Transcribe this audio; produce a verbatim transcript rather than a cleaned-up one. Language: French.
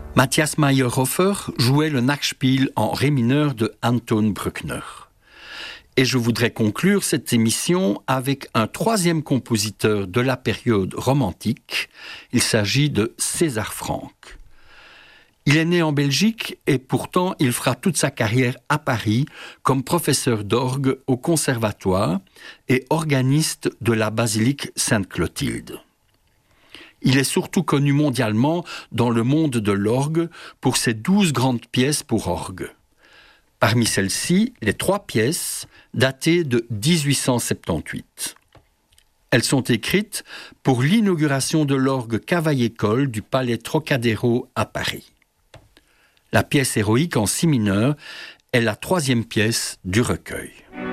Matthias Mayerhofer jouait le Nachspiel en ré mineur de Anton Bruckner. Et je voudrais conclure cette émission avec un troisième compositeur de la période romantique. Il s'agit de César Franck. Il est né en Belgique et pourtant il fera toute sa carrière à Paris comme professeur d'orgue au conservatoire et organiste de la basilique Sainte-Clotilde. Il est surtout connu mondialement dans le monde de l'orgue pour ses douze grandes pièces pour orgue. Parmi celles-ci, les trois pièces datées de dix-huit cent soixante-dix-huit. Elles sont écrites pour l'inauguration de l'orgue Cavaillé-Coll du Palais Trocadéro à Paris. La pièce héroïque en si mineur est la troisième pièce du recueil.